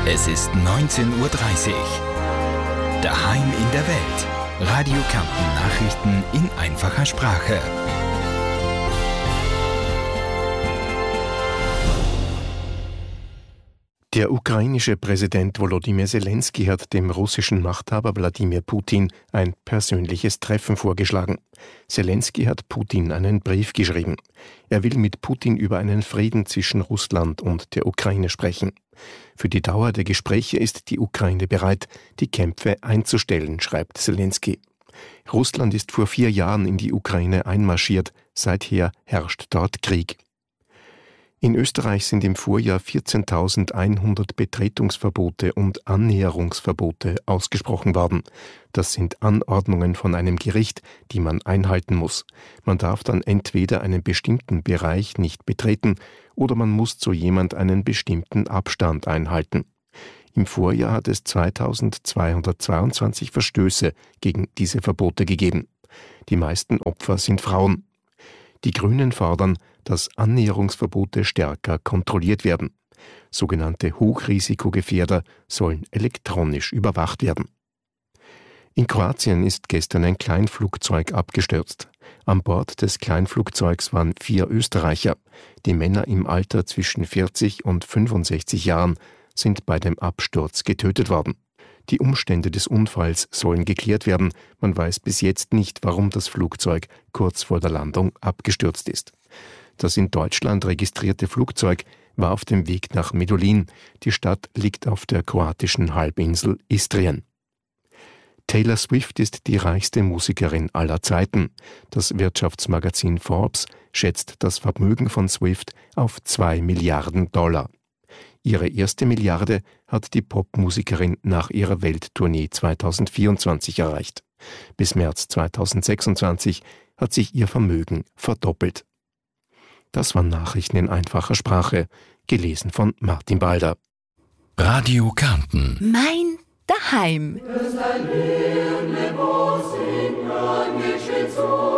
Es ist 19:30 Uhr. Daheim in der Welt. Radio Kärnten Nachrichten in einfacher Sprache. Der ukrainische Präsident Volodymyr Zelensky hat dem russischen Machthaber Wladimir Putin ein persönliches Treffen vorgeschlagen. Zelensky hat Putin einen Brief geschrieben. Er will mit Putin über einen Frieden zwischen Russland und der Ukraine sprechen. Für die Dauer der Gespräche ist die Ukraine bereit, die Kämpfe einzustellen, schreibt Zelensky. Russland ist vor 4 Jahren in die Ukraine einmarschiert. Seither herrscht dort Krieg. In Österreich sind im Vorjahr 14.100 Betretungsverbote und Annäherungsverbote ausgesprochen worden. Das sind Anordnungen von einem Gericht, die man einhalten muss. Man darf dann entweder einen bestimmten Bereich nicht betreten oder man muss zu jemand einen bestimmten Abstand einhalten. Im Vorjahr hat es 2.222 Verstöße gegen diese Verbote gegeben. Die meisten Opfer sind Frauen. Die Grünen fordern, dass Annäherungsverbote stärker kontrolliert werden. Sogenannte Hochrisikogefährder sollen elektronisch überwacht werden. In Kroatien ist gestern ein Kleinflugzeug abgestürzt. An Bord des Kleinflugzeugs waren 4 Österreicher. Die Männer im Alter zwischen 40 und 65 Jahren sind bei dem Absturz getötet worden. Die Umstände des Unfalls sollen geklärt werden. Man weiß bis jetzt nicht, warum das Flugzeug kurz vor der Landung abgestürzt ist. Das in Deutschland registrierte Flugzeug war auf dem Weg nach Medulin. Die Stadt liegt auf der kroatischen Halbinsel Istrien. Taylor Swift ist die reichste Musikerin aller Zeiten. Das Wirtschaftsmagazin Forbes schätzt das Vermögen von Swift auf $2 Milliarden. Ihre erste Milliarde hat die Popmusikerin nach ihrer Welttournee 2024 erreicht. Bis März 2026 hat sich ihr Vermögen verdoppelt. Das waren Nachrichten in einfacher Sprache, gelesen von Martin Balder. Radio Kärnten. Mein Daheim. Das ist ein Leben, wo singt, nicht schön zu.